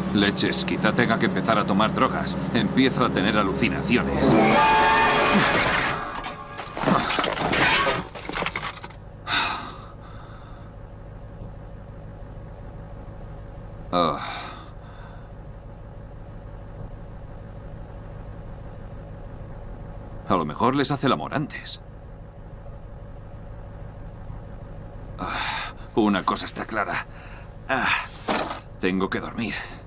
Leches, quizá tenga que empezar a tomar drogas. Empiezo a tener alucinaciones. A lo mejor les hace el amor antes. Una cosa está clara. Tengo que dormir.